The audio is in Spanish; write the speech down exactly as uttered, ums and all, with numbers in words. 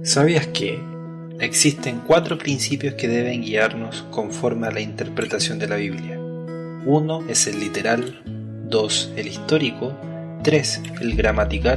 ¿Sabías que existen cuatro principios que deben guiarnos conforme a la interpretación de la Biblia? Uno es el literal, dos el histórico, tres el gramatical